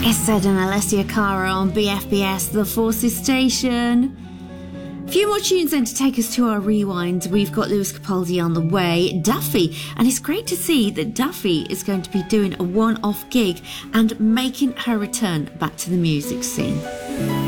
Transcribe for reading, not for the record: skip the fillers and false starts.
It's Ed and Alessia Cara on BFBS, the Forces Station. A few more tunes then to take us to our rewind. We've got Lewis Capaldi on the way, Duffy, and it's great to see that Duffy is going to be doing a one-off gig and making her return back to the music scene.